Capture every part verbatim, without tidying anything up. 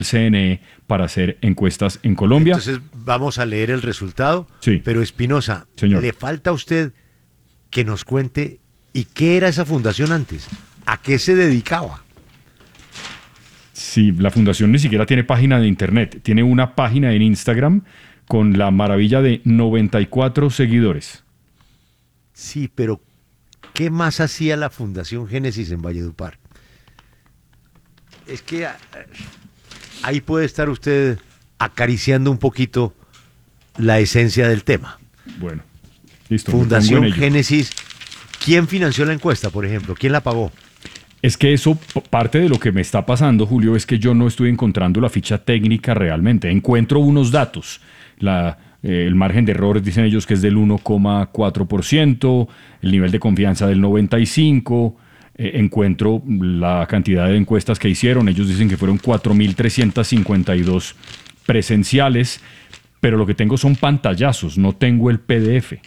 C N E para hacer encuestas en Colombia. Entonces vamos a leer el resultado. Sí. Pero Espinosa, Señor. le falta a usted que nos cuente y qué era esa fundación antes, a qué se dedicaba. Sí, la fundación ni siquiera tiene página de internet, tiene una página en Instagram con la maravilla de noventa y cuatro seguidores. Sí, pero ¿qué más hacía la Fundación Génesis en Valledupar? Es que ahí puede estar usted acariciando un poquito la esencia del tema. Bueno, listo. Fundación Génesis, ¿quién financió la encuesta, por ejemplo? ¿Quién la pagó? Es que eso, parte de lo que me está pasando, Julio, es que yo no estoy encontrando la ficha técnica realmente. Encuentro unos datos. La, eh, el margen de errores, dicen ellos, que es del uno coma cuatro por ciento, el nivel de confianza del noventa y cinco por ciento. Eh, encuentro la cantidad de encuestas que hicieron. Ellos dicen que fueron cuatro mil trescientos cincuenta y dos presenciales, pero lo que tengo son pantallazos, no tengo el P D F.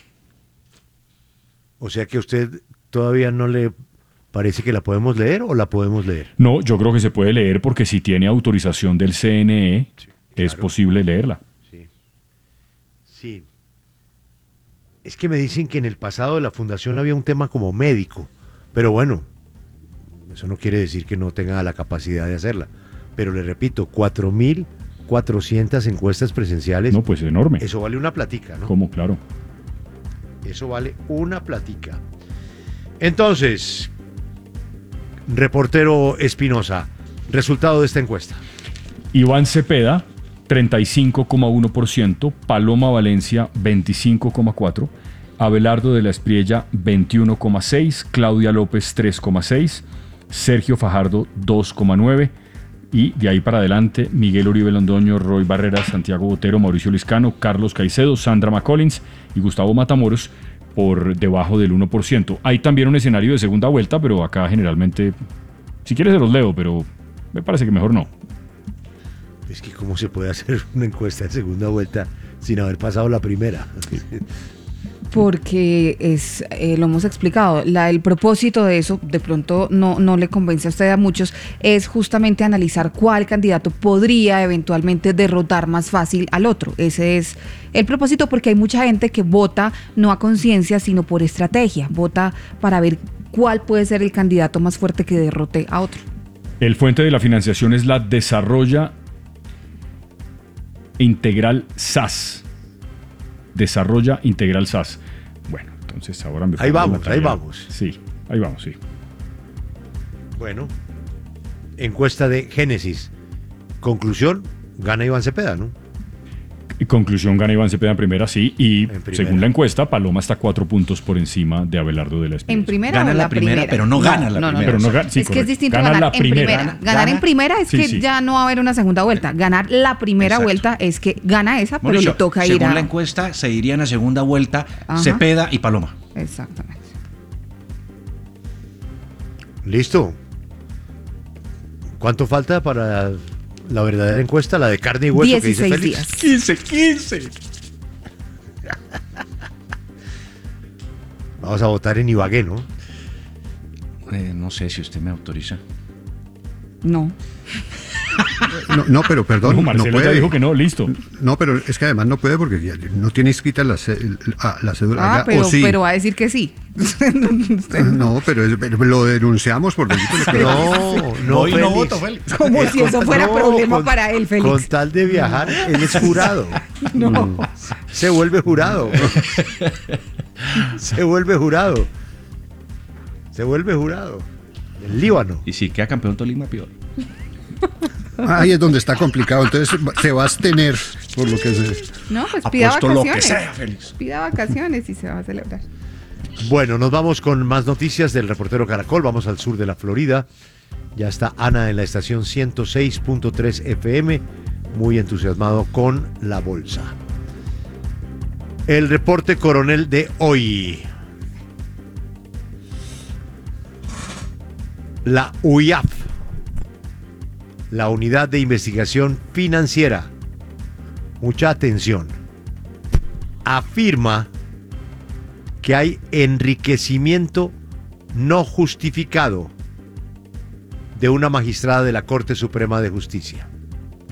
O sea que usted todavía no le parece que la podemos leer o la podemos leer. No, yo creo que se puede leer porque si tiene autorización del C N E, sí, claro, es posible leerla. Sí. Sí. Es que me dicen que en el pasado de la fundación había un tema como médico, pero bueno, eso no quiere decir que no tenga la capacidad de hacerla. Pero le repito, cuatro mil cuatrocientas encuestas presenciales. No, pues enorme. Eso vale una platica, ¿no? ¿Cómo? Claro. Eso vale una platica. Entonces, reportero Espinosa, resultado de esta encuesta. Iván Cepeda, treinta y cinco coma uno por ciento, Paloma Valencia, veinticinco coma cuatro por ciento, Abelardo de la Espriella, veintiuno coma seis por ciento, Claudia López, tres coma seis por ciento, Sergio Fajardo, dos coma nueve por ciento, y de ahí para adelante, Miguel Uribe Londoño, Roy Barreras, Santiago Botero, Mauricio Liscano, Carlos Caicedo, Sandra McCollins y Gustavo Matamoros por debajo del uno por ciento. Hay también un escenario de segunda vuelta, pero acá generalmente, si quieres se los leo, pero me parece que mejor no. Es que cómo se puede hacer una encuesta de segunda vuelta sin haber pasado la primera. Porque es, eh, lo hemos explicado, la, el propósito de eso, de pronto no, no le convence a usted a muchos, es justamente analizar cuál candidato podría eventualmente derrotar más fácil al otro. Ese es el propósito, porque hay mucha gente que vota no a conciencia, sino por estrategia, vota para ver cuál puede ser el candidato más fuerte que derrote a otro. El fuente de la financiación es la Desarrolla Integral S A S. Desarrolla Integral S A S. Bueno, entonces ahora me... Ahí vamos, ahí vamos. Sí, ahí vamos, sí. Bueno, encuesta de Génesis. Conclusión, gana Iván Cepeda, ¿no? Conclusión, gana Iván Cepeda en primera, sí, y primera. Según la encuesta, Paloma está cuatro puntos por encima de Abelardo de la Espriella. En primera gana o la, la primera, primera, pero no gana la no, no, primera. Pero no gana, sí, es correcto. que es distinto Gana ganar la en primera. primera. Gana, Ganar gana. en primera es Sí, que sí. ya no va a haber una segunda vuelta. Ganar la primera Exacto. vuelta es que gana esa, pero Mauricio, le toca ir según a... la encuesta, se irían a segunda vuelta Ajá. Cepeda y Paloma. Exactamente. Listo. ¿Cuánto falta para la verdadera encuesta, la de carne y hueso que dice dieciséis Félix? días. quince, quince. Vamos a votar en Ibagué, ¿no? Eh, no sé si usted me autoriza. No. No, no, pero perdón, No, no, Marcelo puede. ya dijo que no, listo. No, pero es que además no puede porque ya no tiene escrita la, ce- ah, la cédula. Ah, allá, pero, ¿o sí? pero va a decir que sí. No, pero, es- pero lo denunciamos por delito electoral. No, no, Hoy no Félix. voto, Félix. Como Es si con- eso fuera no, problema con- para él, Félix. Con tal de viajar, él es jurado. No. Se vuelve jurado. Se vuelve jurado. Se vuelve jurado. El Líbano. Y si queda campeón Tolima, peor. Ahí es donde está complicado, entonces se va a abstener por lo que se... No, pues pida Apuesto lo que vacaciones. sea, Félix. Pida vacaciones y se va a celebrar. Bueno, nos vamos con más noticias del reportero Caracol. Vamos al sur de la Florida. Ya está Ana en la estación ciento seis punto tres F M, muy entusiasmado con la bolsa. El reporte coronel de hoy. La U I A F, la Unidad de Investigación Financiera, mucha atención, afirma que hay enriquecimiento no justificado de una magistrada de la Corte Suprema de Justicia.